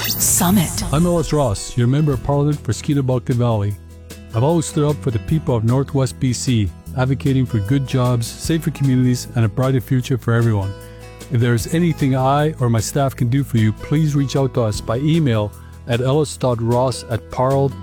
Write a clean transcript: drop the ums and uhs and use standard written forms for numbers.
Summit. I'm Ellis Ross, your Member of Parliament for Skeena-Balkan Valley. I've always stood up for the people of Northwest BC, advocating for good jobs, safer communities, and a brighter future for everyone. If there is anything I or my staff can do for you, please reach out to us by email at ellis.ross@parl.ca.